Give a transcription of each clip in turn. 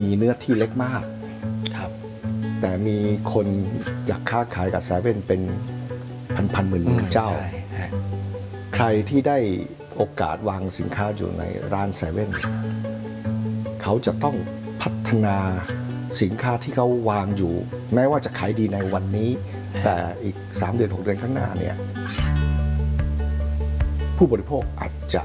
มีเนื้อที่เล็กมากครับแต่มีคนอยากค้าขายกับเซเว่นเป็นพันหมื่นเจ้าใครที่ได้โอกาสวางสินค้าอยู่ในร้านเซเว่นเขาจะต้องพัฒนาสินค้าที่เขาวางอยู่แม้ว่าจะขายดีในวันนี้แต่อีก3 เดือน 6 เดือนข้างหน้าเนี่ยผู้บริโภคอาจจะ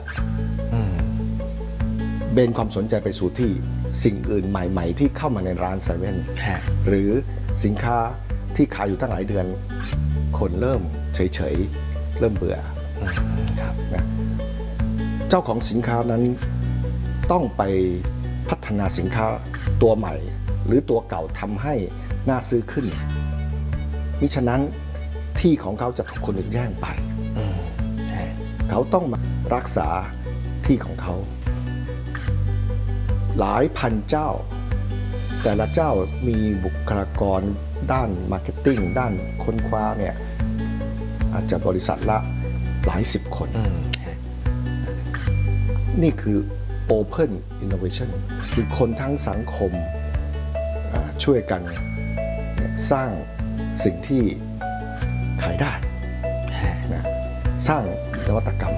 เบนความสนใจไปสู่ที่สิ่งอื่นใหม่ๆที่เข้ามาในร้านเซเว่นหรือสินค้าที่ขายอยู่ตั้งหลายเดือนคนเริ่มเฉยๆเริ่มเบื่อนะเจ้าของสินค้านั้นต้องไปพัฒนาสินค้าตัวใหม่หรือตัวเก่าทำให้น่าซื้อขึ้นมิฉะนั้นที่ของเขาจะถูกคนอื่นแย่งไปเขาต้องมารักษาที่ของเขาหลายพันเจ้าแต่ละเจ้ามีบุคลากรด้านมาร์เก็ตติ้งด้านค้นคว้าเนี่ยอาจจะบริษัทละหลายสิบคนนี่คือ Open Innovation คือคนทั้งสังคมช่วยกันสร้างสิ่งที่ขายได้นะสร้างนวัตกรรม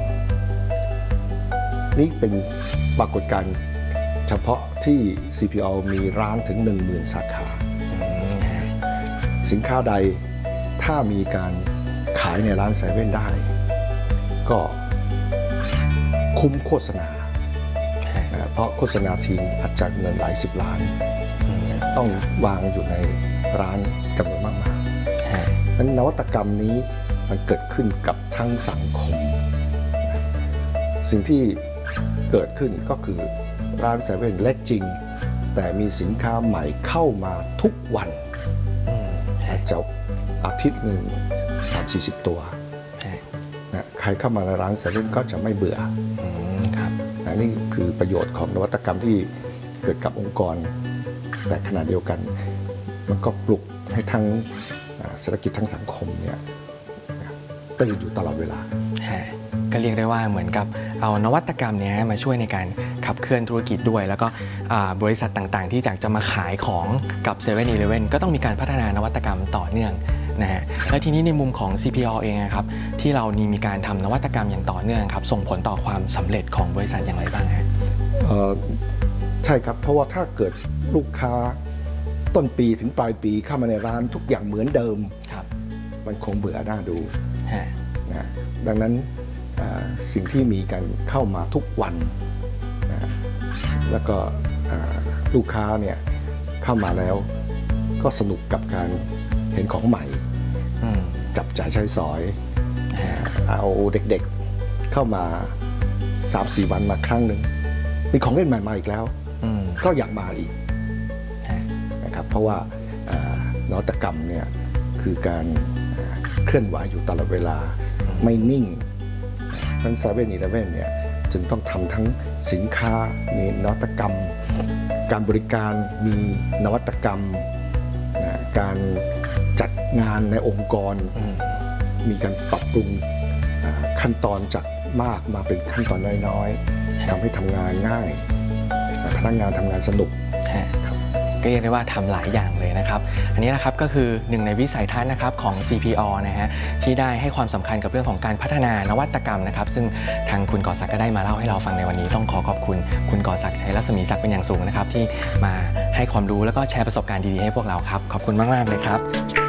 นี่เป็นปรากฏการณ์เฉพาะที่ CPO มีร้านถึง 10,000 สาขาสินค้าใดถ้ามีการขายในร้านเซเว่นได้ก็คุ้มโฆษณาเพราะโฆษณาทีอาจจะเงินหลาย10 ล้านต้องวางอยู่ในร้านจำนวนมากๆนั้นนวัตกรรมนี้มันเกิดขึ้นกับทั้งสังคมสิ่งที่เกิดขึ้นก็คือร้านเซเว่นเล็กจริงแต่มีสินค้าใหม่เข้ามาทุกวันอาจจะอาทิตย์หนึ่ง30-40 ตัวนะใครเข้ามาในร้านเซเว่นก็จะไม่เบื่อครับนี่คือประโยชน์ของนวัตกรรมที่เกิดกับองค์กรแต่ขณะเดียวกันมันก็ปลุกให้ทั้งเศรษฐกิจทั้งสังคมเนี่ยตื่นอยู่ตลอดเวลาก็เรียกได้ว่าเหมือนกับเอานวัตกรรมนี้มาช่วยในการขับเคลื่อนธุรกิจด้วยแล้วก็บริษัทต่างๆที่อยากจะมาขายของกับ7-Eleven ก็ต้องมีการพัฒนานวัตกรรมต่อเนื่องนะฮะและทีนี้ในมุมของ CPO เองครับที่เรานี่มีการทำนวัตกรรมอย่างต่อเนื่องครับส่งผลต่อความสำเร็จของบริษัทอย่างไรบ้างฮะใช่ครับเพราะว่าถ้าเกิดลูกค้าต้นปีถึงปลายปีเข้ามาในร้านทุกอย่างเหมือนเดิมมันคงเบื่อหน้าดูนะดังนั้นสิ่งที่มีการเข้ามาทุกวันนะแล้วก็ลูกค้าเนี่ยเข้ามาแล้วก็สนุกกับการเห็นของใหม่จับจ่ายใช้สอยเอาเด็กๆเข้ามา 3-4 วันมาครั้งหนึ่งมีของเล่นใหม่มาอีกแล้วก็อยากมาอีกนะครับเพราะว่านวัตกรรมเนี่ยคือการเคลื่อนไหวอยู่ตลอดเวลาไม่นิ่งนั้น7-Elevenเนี่ยจึงต้องทำทั้งสินค้ามีนวัตกรรมการบริการมีนวัตกรรมการจัดงานในองค์กรมีการปรับปรุงขั้นตอนจากมากมาเป็นขั้นตอนน้อยๆทำให้ทำงานง่ายพนักงานทำงานสนุกก็เรียกได้ว่าทำหลายอย่างเลยนะครับอันนี้นะครับก็คือหนึ่งในวิสัยทัศน์นะครับของ CPO นะฮะที่ได้ให้ความสำคัญกับเรื่องของการพัฒนานวัตกรรมนะครับซึ่งทางคุณกอศักดิ์ก็ได้มาเล่าให้เราฟังในวันนี้ต้องขอขอบคุณคุณกอศักดิ์ชัยรัศมีศักดิ์เป็นอย่างสูงนะครับที่มาให้ความรู้แล้วก็แชร์ประสบการณ์ดีๆให้พวกเราครับขอบคุณมากๆเลยครับ